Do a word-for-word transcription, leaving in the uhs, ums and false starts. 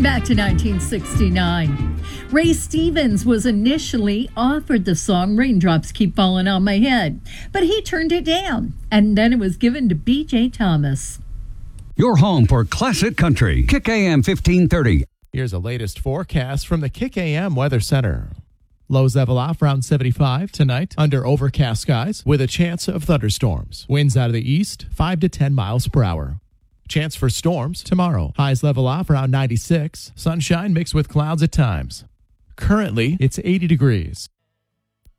back to nineteen sixty-nine. Ray Stevens was initially offered the song Raindrops Keep Falling on My Head, but he turned it down, and then it was given to B J Thomas. Your home for classic country. Kick A M fifteen thirty. Here's a latest forecast from the Kick A M Weather Center. Lows level off around seventy-five tonight under overcast skies with a chance of thunderstorms. Winds out of the east, five to ten miles per hour. Chance for storms tomorrow. Highs level off around ninety-six. Sunshine mixed with clouds at times. Currently, it's eighty degrees.